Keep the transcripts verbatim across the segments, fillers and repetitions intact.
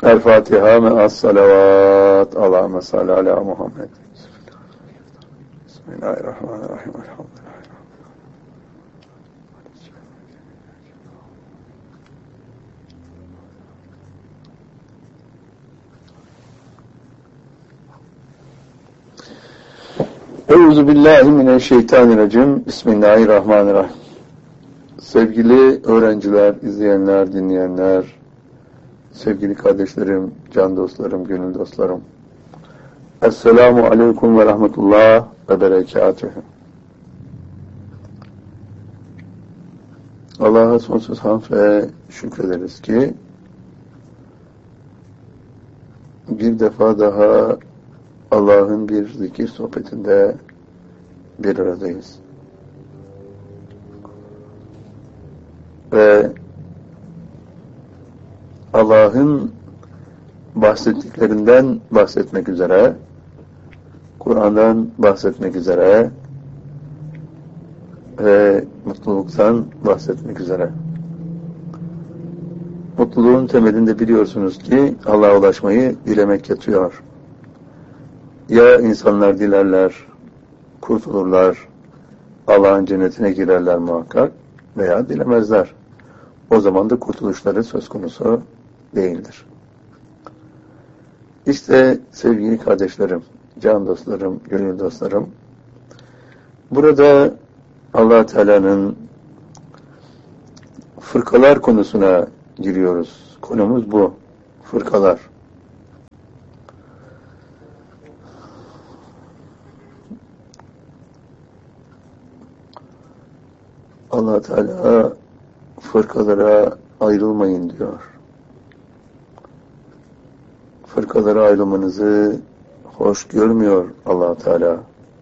El-Fatiha me'as salavat. Allahümme salli ala Muhammed. Bismillahirrahmanirrahim. Elhamdülillah. Euzubillahimineşşeytanirracim. Bismillahirrahmanirrahim. Sevgili öğrenciler, izleyenler, dinleyenler, sevgili kardeşlerim, can dostlarım, gönül dostlarım. Esselamu aleyküm ve rahmetullah ve berekatühü. Allah'a sonsuz hamd ve şükrederiz ki bir defa daha Allah'ın bir zikir sohbetinde bir aradayız. Ve Allah'ın bahsettiklerinden bahsetmek üzere, Kur'an'dan bahsetmek üzere ve mutluluktan bahsetmek üzere. Mutluluğun temelinde biliyorsunuz ki Allah'a ulaşmayı dilemek yatıyor. Ya insanlar dilerler, kurtulurlar, Allah'ın cennetine girerler muhakkak veya dilemezler. O zaman da kurtuluşları söz konusu değildir. İşte sevgili kardeşlerim, can dostlarım, gönül dostlarım, burada Allah Teala'nın fırkalar konusuna giriyoruz. Konumuz bu, fırkalar. Allah Teala fırkalara ayrılmayın diyor. Fırkalara ayrılmanızı hoş görmüyor Allah Teala.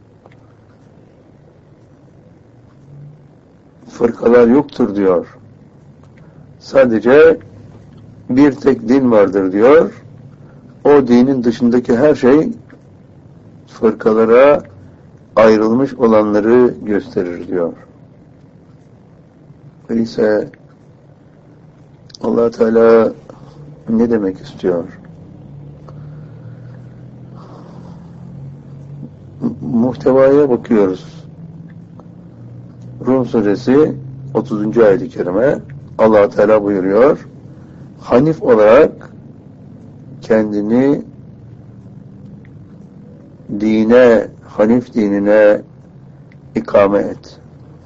Fırkalar yoktur diyor. Sadece bir tek din vardır diyor. O dinin dışındaki her şey fırkalara ayrılmış olanları gösterir diyor. Öyleyse Allah Teala ne demek istiyor? Muhtevaya bakıyoruz. Rum suresi otuzuncu ayet-i kerime Allah Teala buyuruyor. Hanif olarak kendini dine, Hanif dinine ikame et.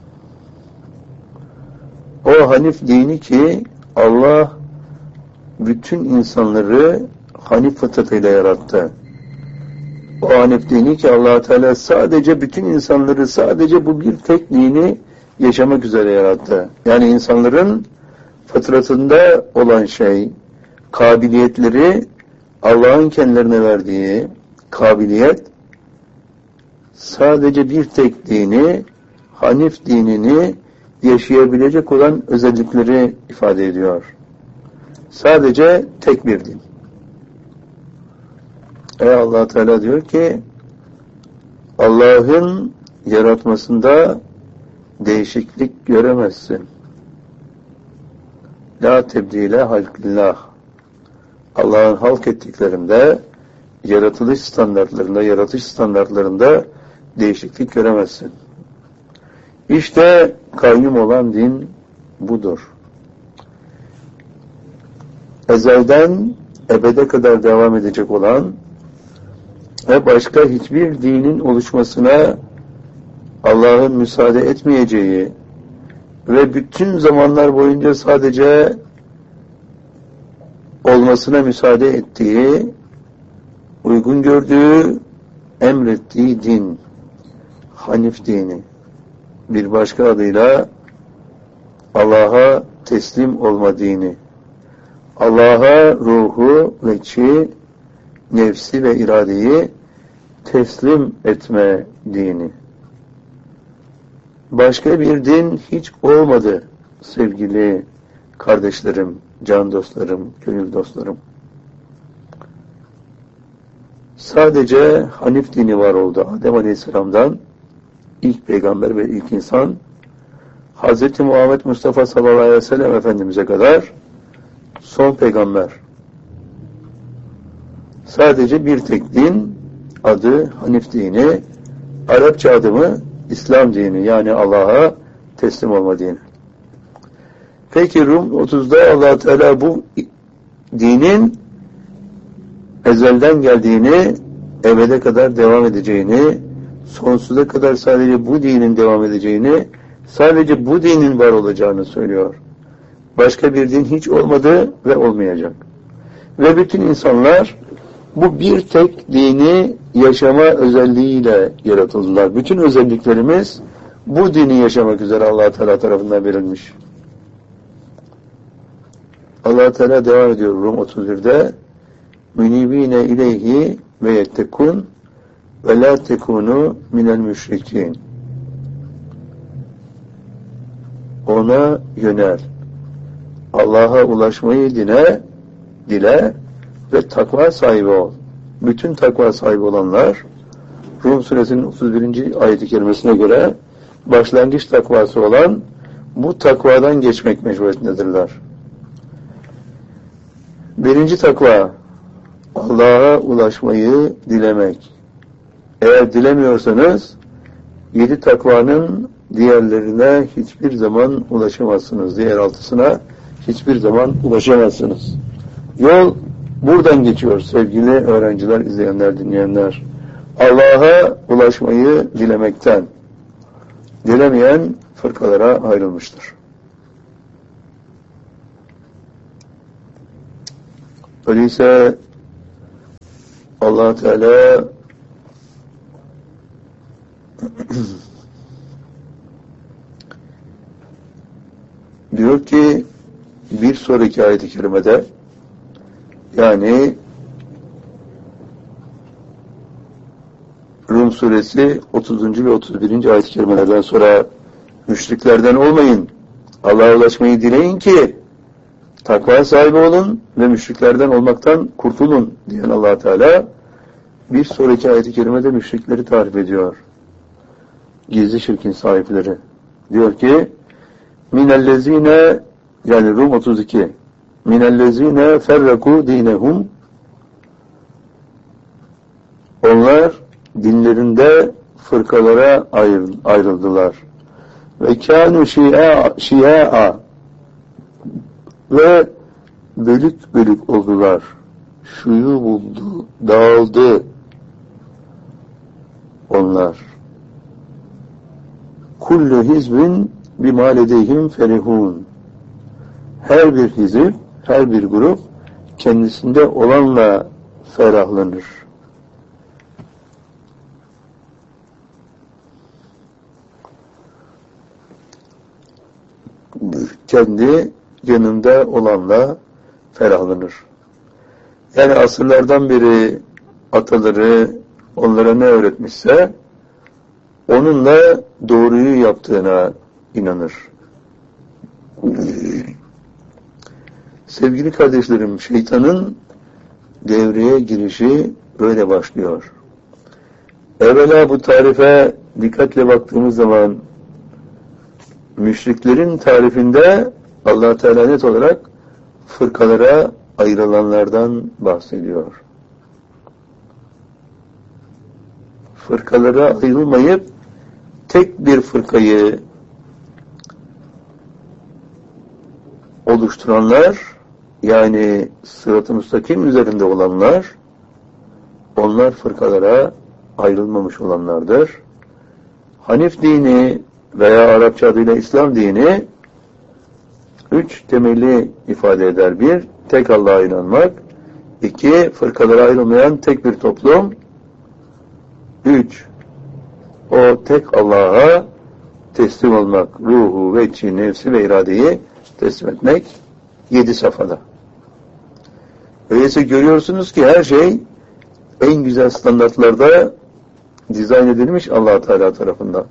O Hanif dini ki Allah bütün insanları Hanif fıtratıyla yarattı. O Hanif dini ki Allah Teala sadece bütün insanları sadece bu bir tek dini yaşamak üzere yarattı. Yani insanların fıtratında olan şey, kabiliyetleri Allah'ın kendilerine verdiği kabiliyet sadece bir tek dini, Hanif dinini yaşayabilecek olan özellikleri ifade ediyor. Sadece tek bir din. Ey Allah Teala diyor ki Allah'ın yaratmasında değişiklik göremezsin. La tebdile halkillah. Allah'ın halk ettiklerinde yaratılış standartlarında, yaratış standartlarında değişiklik göremezsin. İşte kayyum olan din budur. Ezelden ebede kadar devam edecek olan ve başka hiçbir dinin oluşmasına Allah'ın müsaade etmeyeceği ve bütün zamanlar boyunca sadece olmasına müsaade ettiği, uygun gördüğü, emrettiği din, Hanif dini. Bir başka adıyla Allah'a teslim olma dini. Allah'a ruhu ve çi, nefsi ve iradeyi teslim etme dini. Başka bir din hiç olmadı sevgili kardeşlerim, can dostlarım, gönül dostlarım. Sadece Hanif dini var oldu. Adem Aleyhisselam'dan ilk peygamber ve ilk insan Hz. Muhammed Mustafa sallallahu aleyhi ve sellem Efendimiz'e kadar son peygamber. sadece bir tek din, adı Hanif dini, Arapça adımı İslam dini, yani Allah'a teslim olma dini. Peki Rum otuzda Allah Teala bu dinin ezelden geldiğini, ebede kadar devam edeceğini, sonsuza kadar sadece bu dinin devam edeceğini, sadece bu dinin var olacağını söylüyor. Başka bir din hiç olmadı ve olmayacak. Ve bütün insanlar bu bir tek dini yaşama özelliğiyle yaratıldılar. Bütün özelliklerimiz bu dini yaşamak üzere Allah Teala tarafından verilmiş. Allah Teala devam ediyor Rum otuz birde. Münibine ileyhi ve yettekun ve la tekunu minel müşrikin. Ona yönel. Allah'a ulaşmayı dile, dile ve takva sahibi ol. Bütün takva sahibi olanlar, Rum suresinin otuz birinci ayet-i kerimesine göre başlangıç takvası olan bu takvadan geçmek mecburiyetindedirler. Birinci takva, Allah'a ulaşmayı dilemek. Eğer dilemiyorsanız, yedi takvanın diğerlerine hiçbir zaman ulaşamazsınız. Diğer altısına hiçbir zaman ulaşamazsınız. Yol buradan geçiyor sevgili öğrenciler, izleyenler, dinleyenler. Allah'a ulaşmayı dilemekten. Dilemeyen fırkalara ayrılmıştır. Öyleyse Allah Teala diyor ki bir sonraki ayet-i kerimede, yani Rum suresi otuzuncu ve otuz birinci ayet-i kerimelerden sonra müşriklerden olmayın, Allah'a ulaşmayı dileyin ki takva sahibi olun ve müşriklerden olmaktan kurtulun diyen Allah Teala bir sonraki ayet-i kerimede müşrikleri tarif ediyor. Gizli şirkin sahipleri. Diyor ki minellezine, yani Rum otuz iki, minellezine ferraku dinehum, onlar dinlerinde fırkalara ayrıldılar. Ve kânu şi'a şi'a, ve bölük bölük oldular. Şuyu buldu, dağıldı onlar. Kullu hizbin bimâ ledeyhim ferihûn. Her bir hizip, her bir grup kendisinde olanla ferahlanır. Kendi yanında olanla ferahlanır. Yani asırlardan beri ataları onlara ne öğretmişse onunla doğruyu yaptığına inanır. Sevgili kardeşlerim, şeytanın devreye girişi böyle başlıyor. Evvela bu tarife dikkatle baktığımız zaman müşriklerin tarifinde Allah Teala net olarak fırkalara ayrılanlardan bahsediyor. Fırkalara ayrılmayıp tek bir fırkayı oluşturanlar, yani sırat-ı müstakim üzerinde olanlar, onlar fırkalara ayrılmamış olanlardır. Hanif dini veya Arapça adıyla İslam dini üç temeli ifade eder. Bir, tek Allah'a inanmak. İki, fırkalara ayrılmayan tek bir toplum. Üç, o tek Allah'a teslim olmak, ruhu, vecci, nefsi ve iradeyi teslim etmek. Yedi safhada. Öyleyse görüyorsunuz ki her şey en güzel standartlarda dizayn edilmiş Allah Teala tarafından.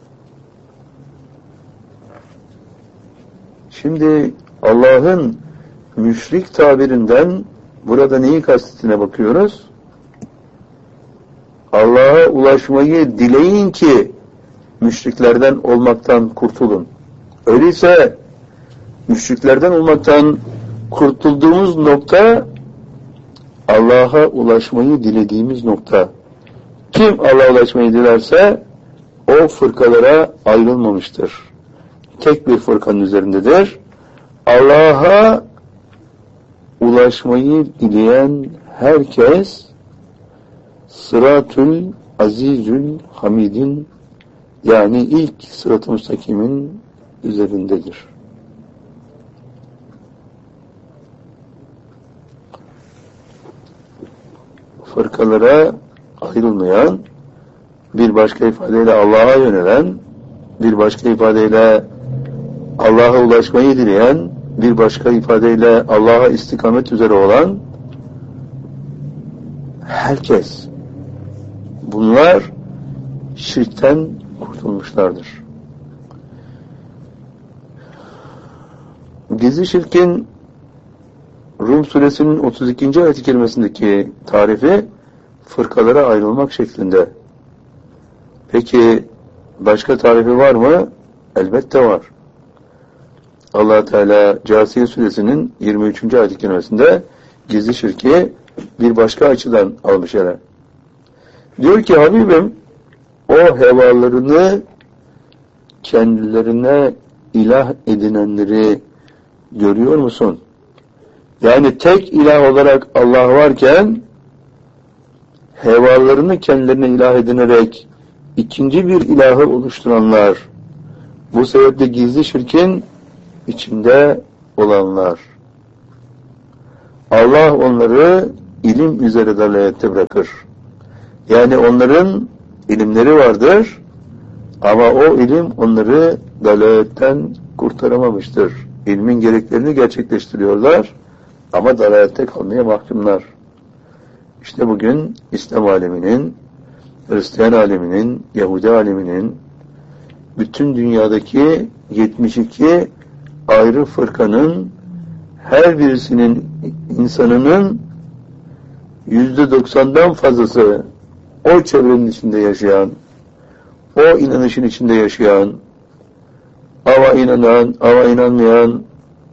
Şimdi Allah'ın müşrik tabirinden burada neyi kastettiğine bakıyoruz. Allah'a ulaşmayı dileyin ki müşriklerden olmaktan kurtulun. Öyleyse müşriklerden olmaktan kurtulduğumuz nokta Allah'a ulaşmayı dilediğimiz nokta. Kim Allah'a ulaşmayı dilerse o fırkalara ayrılmamıştır. Tek bir fırkanın üzerindedir. Allah'a ulaşmayı dileyen herkes Sıratül Azizül Hamid'in, yani ilk sırat-ı müstakimin üzerindedir. Fırkalara ayrılmayan, bir başka ifadeyle Allah'a yönelen, bir başka ifadeyle Allah'a ulaşmayı dileyen, bir başka ifadeyle Allah'a istikamet üzere olan herkes, bunlar şirkten kurtulmuşlardır. Gizli şirkin Rum suresinin otuz ikinci ayet-i kerimesindeki tarifi fırkalara ayrılmak şeklinde. Peki başka tarifi var mı? Elbette var. Allah Teala Câsiye suresinin yirmi üçüncü ayet-i kerimesinde gizli şirki bir başka açıdan almış ele. Diyor ki Habibim, o hevalarını kendilerine ilah edinenleri görüyor musun? Yani tek ilah olarak Allah varken hevalarını kendilerine ilah edinerek ikinci bir ilahı oluşturanlar, bu sebeple gizli şirkin içinde olanlar. Allah onları ilim üzere dalalette bırakır. Yani onların ilimleri vardır ama o ilim onları dalaletten kurtaramamıştır. İlmin gereklerini gerçekleştiriyorlar ama dalalette kalmaya mahkumlar. İşte bugün İslam aleminin, Hristiyan aleminin, Yahudi aleminin, bütün dünyadaki yetmiş iki ayrı fırkanın her birisinin insanının yüzde doksandan fazlası o çevrenin içinde yaşayan, o inanışın içinde yaşayan, ama inanan, ama inanmayan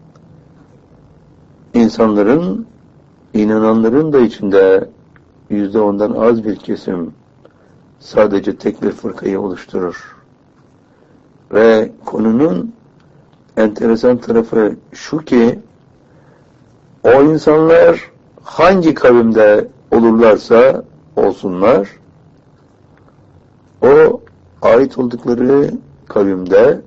insanların, inananların da içinde yüzde ondan az bir kesim sadece tek bir fırkayı oluşturur. Ve konunun enteresan tarafı şu ki, o insanlar hangi kavimde olurlarsa olsunlar, o ait oldukları kavimde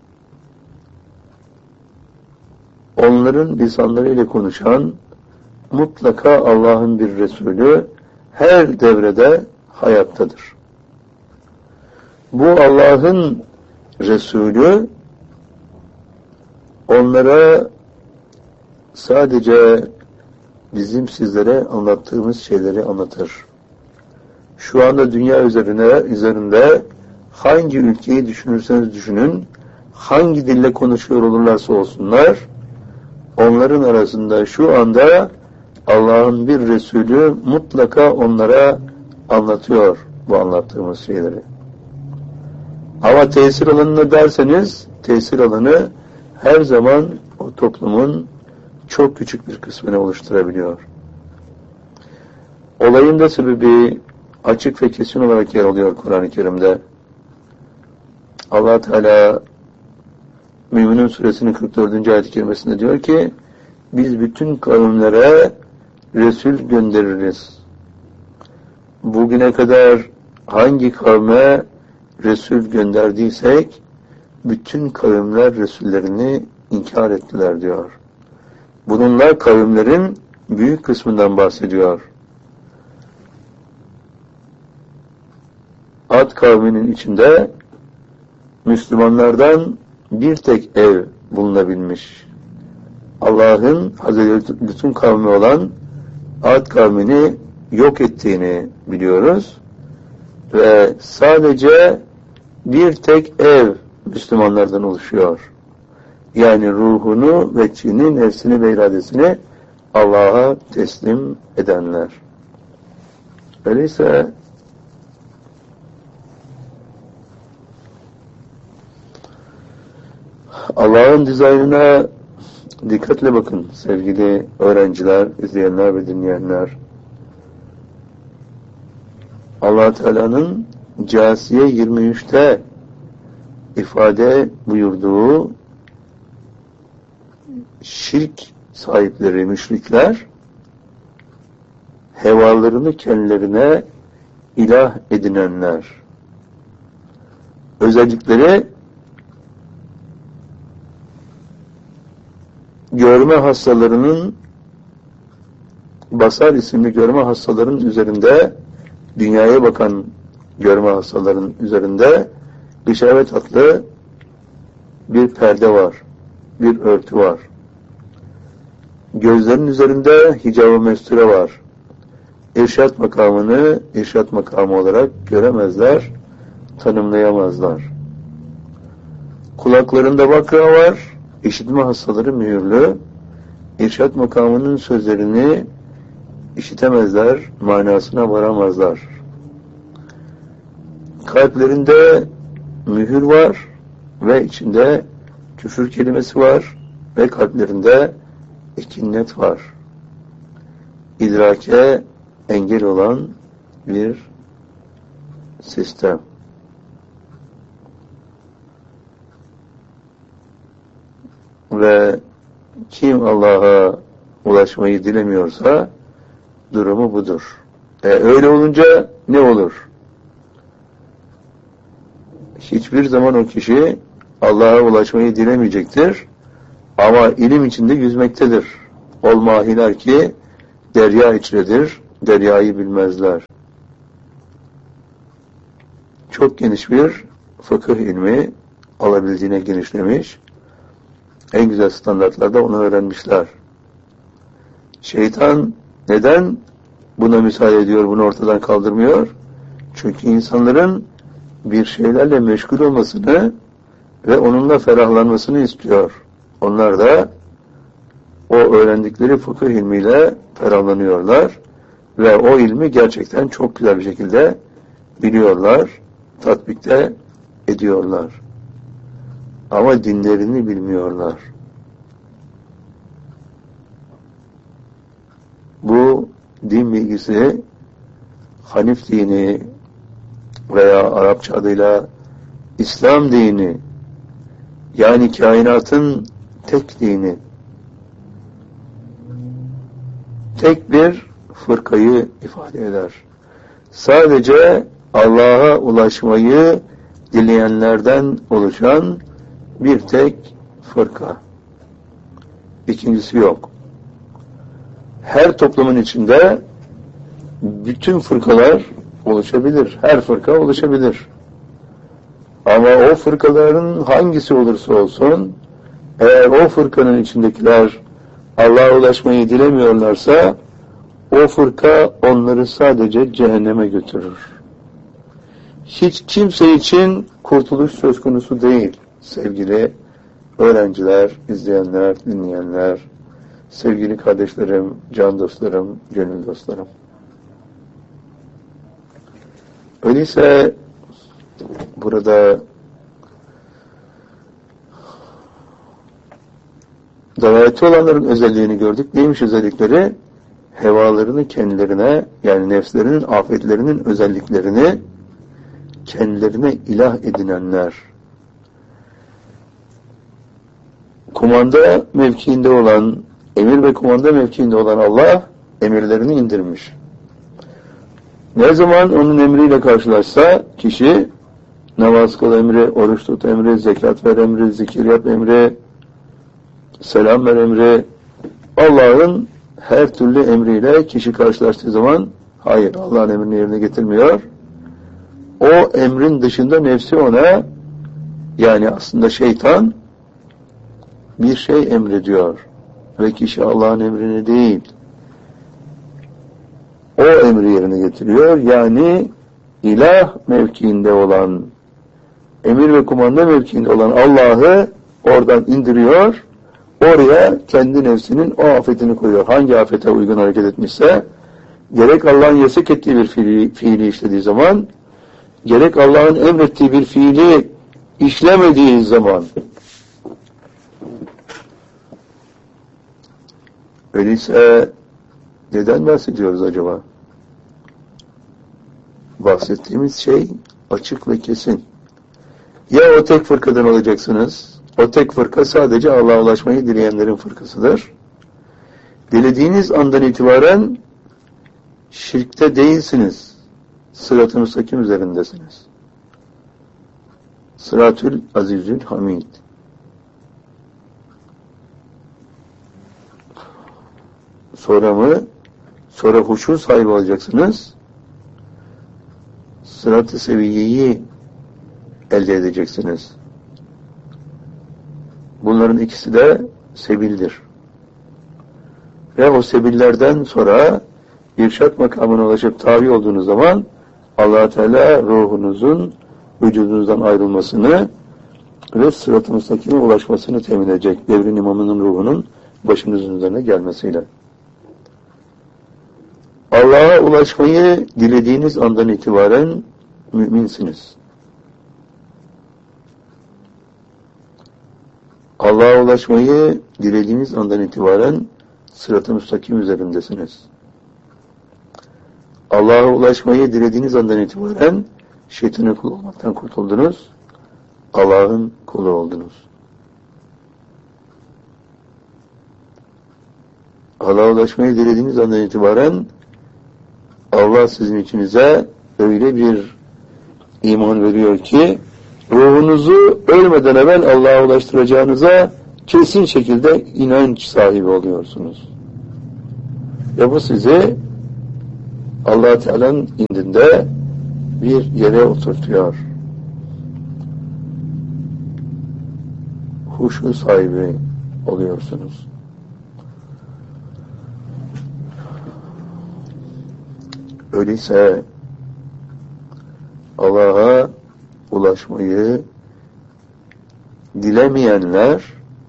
onların lisanlarıyla konuşan mutlaka Allah'ın bir Resulü her devrede hayattadır. Bu Allah'ın Resulü onlara sadece bizim sizlere anlattığımız şeyleri anlatır. Şu anda dünya üzerine, üzerinde hangi ülkeyi düşünürseniz düşünün, hangi dille konuşuyor olurlarsa olsunlar, onların arasında şu anda Allah'ın bir Resulü mutlaka onlara anlatıyor bu anlattığımız şeyleri. Ama tesir alanını derseniz, tesir alanı her zaman o toplumun çok küçük bir kısmını oluşturabiliyor. Olayın da sebebi açık ve kesin olarak yer alıyor Kur'an-ı Kerim'de. Allah Teala Müminun suresinin kırk dördüncü ayet-i kerimesinde diyor ki, biz bütün kavimlere Resul göndeririz. Bugüne kadar hangi kavme Resul gönderdiysek, bütün kavimler Resullerini inkar ettiler diyor. Bununla kavimlerin büyük kısmından bahsediyor. Ad kavminin içinde Müslümanlardan bir tek ev bulunabilmiş. Allah'ın Hazreti Lut'un kavmi olan Ad kavmini yok ettiğini biliyoruz. Ve sadece bir tek ev Müslümanlardan oluşuyor. Yani ruhunu ve çini, nefsini ve iradesini Allah'a teslim edenler. Öyleyse Allah'ın dizaynına dikkatle bakın sevgili öğrenciler, izleyenler ve dinleyenler. Allah Teala'nın Câsiye yirmi üçte ifade buyurduğu şirk sahipleri, müşrikler hevalarını kendilerine ilah edinenler. Özellikleri görme hastalarının basar isimli görme hastalarının üzerinde, dünyaya bakan görme hastalarının üzerinde gışavet adlı bir perde var, bir örtü var. Gözlerinin üzerinde hicab-ı mesture var. İrşad makamını irşad makamı olarak göremezler, tanımlayamazlar. Kulaklarında bakra var, işitme hastaları mühürlü, irşad makamının sözlerini işitemezler, manasına varamazlar. Kalplerinde mühür var ve içinde küfür kelimesi var ve kalplerinde ikinnet var. İdrake engel olan bir sistem. Ve kim Allah'a ulaşmayı dilemiyorsa durumu budur. E, öyle olunca ne olur? Hiçbir zaman o kişi Allah'a ulaşmayı dilemeyecektir. Ama ilim içinde yüzmektedir. Ol mahiler ki derya içredir, deryayı bilmezler. Çok geniş bir fıkıh ilmi alabildiğine genişlemiş. En güzel standartlarda onu öğrenmişler. Şeytan neden buna müsaade ediyor, bunu ortadan kaldırmıyor? Çünkü insanların bir şeylerle meşgul olmasını ve onunla ferahlanmasını istiyor. Onlar da o öğrendikleri fıkıh ilmiyle ferahlanıyorlar ve o ilmi gerçekten çok güzel bir şekilde biliyorlar, tatbikte ediyorlar. Ama dinlerini bilmiyorlar. Bu din bilgisi Hanif dini veya Arapça adıyla İslam dini, yani kainatın tek dini, tek bir fırkayı ifade eder. Sadece Allah'a ulaşmayı dileyenlerden oluşan bir tek fırka. İkincisi yok. Her toplumun içinde bütün fırkalar oluşabilir. Her fırka oluşabilir. Ama o fırkaların hangisi olursa olsun, eğer o fırkanın içindekiler Allah'a ulaşmayı dilemiyorlarsa, o fırka onları sadece cehenneme götürür. Hiç kimse için kurtuluş söz konusu değil sevgili öğrenciler, izleyenler, dinleyenler, sevgili kardeşlerim, can dostlarım, gönül dostlarım. Öyleyse burada dalaleti olanların özelliğini gördük. Neymiş özellikleri? Hevalarını kendilerine, yani nefslerinin afetlerinin özelliklerini kendilerine ilah edinenler. Kumanda mevkiinde olan, emir ve kumanda mevkiinde olan Allah emirlerini indirmiş. Ne zaman onun emriyle karşılaşsa kişi, namaz kıl emri, oruç tut emri, zekat ver emri, zikir yap emri, selam ver emri, Allah'ın her türlü emriyle kişi karşılaştığı zaman, hayır, Allah'ın emrini yerine getirmiyor. O emrin dışında nefsi ona, yani aslında şeytan bir şey emrediyor ve kişi Allah'ın emrini değil, o emri yerine getiriyor. Yani ilah mevkiinde olan, emir ve kumanda mevkiinde olan Allah'ı oradan indiriyor, oraya kendi nefsinin o afetini koyuyor. Hangi afete uygun hareket etmişse, gerek Allah'ın yasak ettiği bir fiili, fiili işlediği zaman, gerek Allah'ın emrettiği bir fiili işlemediği zaman. Öyleyse neden bahsediyoruz acaba? bahsettiğimiz şey açık ve kesin. Ya o tek fırkadan olacaksınız, o tek fırka sadece Allah'a ulaşmayı dileyenlerin fırkasıdır. Dilediğiniz andan itibaren şirkte değilsiniz, sırat-ı müstakim üzerindesiniz. Sıratül Azizül Hamid. Sonra mı? Sonra huşu sahibi olacaksınız. Sırat-ı seviyeyi elde edeceksiniz. Bunların ikisi de sebildir. Ve o sebillerden sonra irşat makamına ulaşıp tabi olduğunuz zaman Allah Teala ruhunuzun vücudunuzdan ayrılmasını ve sırat-ı müstakime ulaşmasını temin edecek. Devrin imamının ruhunun başınızın üzerine gelmesiyle. Allah'a ulaşmayı dilediğiniz andan itibaren müminsiniz. Allah'a ulaşmayı dilediğiniz andan itibaren sırat-ı müstakim üzerindesiniz. Allah'a ulaşmayı dilediğiniz andan itibaren şeytanın kulu olmaktan kurtuldunuz. Allah'ın kulu oldunuz. Allah'a ulaşmayı dilediğiniz andan itibaren Allah sizin içinize öyle bir iman veriyor ki ruhunuzu ölmeden evvel Allah'a ulaştıracağınıza kesin şekilde inanç sahibi oluyorsunuz. Ve bu sizi Allah Teala'nın indinde bir yere oturtuyor. Huşu sahibi oluyorsunuz. Öyleyse Allah'a ulaşmayı dilemeyenler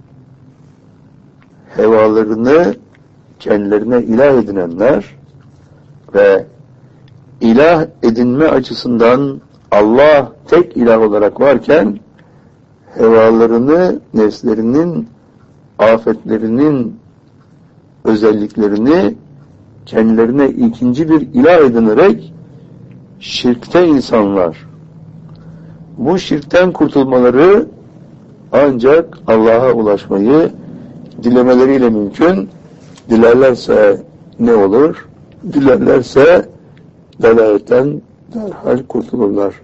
hevalarını kendilerine ilah edinenler ve ilah edinme açısından Allah tek ilah olarak varken hevalarını, nefslerinin afetlerinin özelliklerini kendilerine ikinci bir ilah edinerek şirkte insanlar. Bu şirkten kurtulmaları ancak Allah'a ulaşmayı dilemeleriyle mümkün. Dilerlerse ne olur? Dilerlerse delaletten derhal kurtulurlar.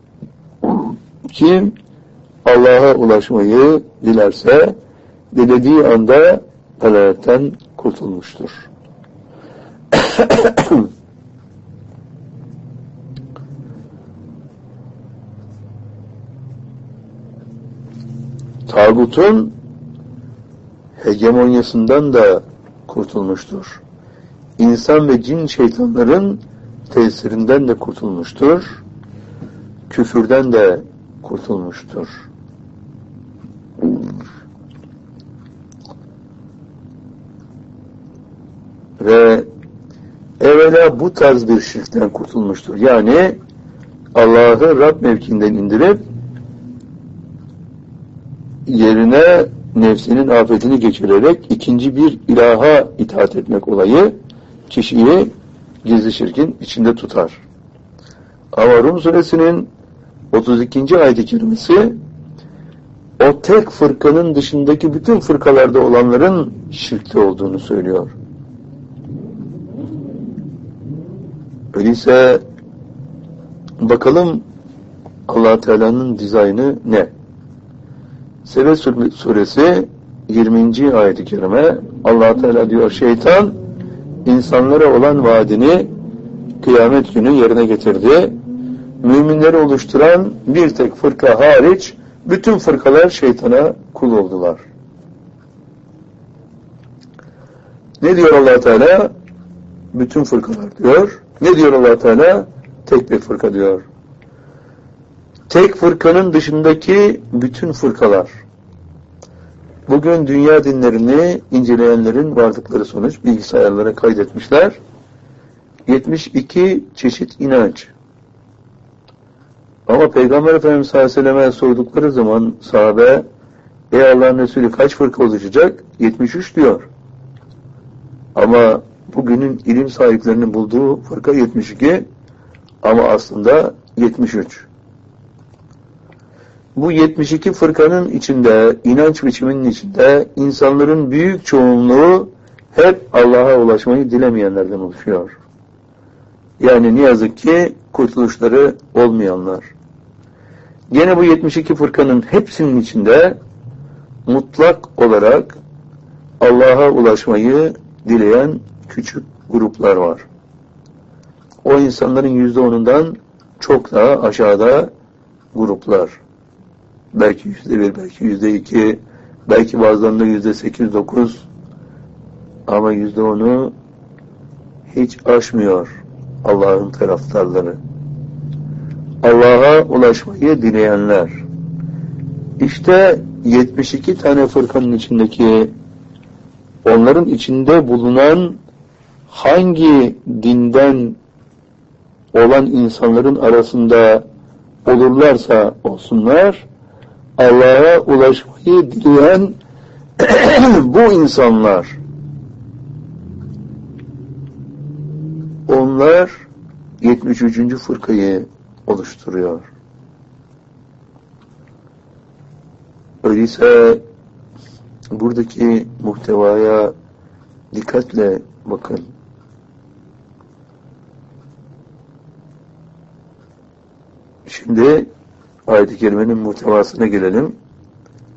Kim Allah'a ulaşmayı dilerse dilediği anda delaletten kurtulmuştur. Tağutun hegemonyasından da kurtulmuştur. İnsan ve cin şeytanların tesirinden de kurtulmuştur. Küfürden de kurtulmuştur. Ve evvela bu tarz bir şirkten kurtulmuştur. Yani Allah'ı Rab mevkiinden indirip yerine nefsinin afetini geçirerek ikinci bir ilaha itaat etmek olayı kişiyi gizli şirkin içinde tutar. Ama Rum suresinin otuz ikinci ayet-i kerimesi o tek fırkanın dışındaki bütün fırkalarda olanların şirkte olduğunu söylüyor. Öyleyse bakalım Allah Teala'nın dizaynı ne? Sebe suresi yirminci ayet-i kerime Allah Teala diyor, şeytan insanlara olan vaadini kıyamet günü yerine getirdi. Müminleri oluşturan bir tek fırka hariç bütün fırkalar şeytana kul oldular. Ne diyor Allah Teala? Bütün fırkalar diyor. Ne diyor Allah Teala? Tek bir fırka diyor. Tek fırkanın dışındaki bütün fırkalar. Bugün dünya dinlerini inceleyenlerin vardıkları sonuç bilgisayarlara kaydetmişler. yetmiş iki çeşit inanç. Ama Peygamber Efendimiz sallallahu aleyhi ve sellem'e sordukları zaman sahabe, ey Allah'ın Resulü kaç fırka oluşacak? yetmiş üç diyor. Ama bugünün ilim sahiplerinin bulduğu fırka yetmiş iki. Ama aslında yetmiş üç. Bu yetmiş iki fırkanın içinde, inanç biçiminin içinde insanların büyük çoğunluğu hep Allah'a ulaşmayı dilemeyenlerden oluşuyor. Yani ne yazık ki kurtuluşları olmayanlar. Yine bu yetmiş iki fırkanın hepsinin içinde mutlak olarak Allah'a ulaşmayı dileyen küçük gruplar var. O insanların yüzde onundan çok daha aşağıda gruplar. Belki yüzde bir, belki yüzde iki, belki bazılarında yüzde sekiz, dokuz, ama yüzde onu hiç aşmıyor Allah'ın taraftarları. Allah'a ulaşmayı dileyenler. İşte yetmiş iki tane fırkanın içindeki, onların içinde bulunan hangi dinden olan insanların arasında olurlarsa olsunlar, Allah'a ulaşmayı dileyen bu insanlar, onlar yetmiş üçüncü fırkayı oluşturuyor. Öyleyse buradaki muhtevaya dikkatle bakın. Şimdi ayet-i kerimenin muhtevasına gelelim.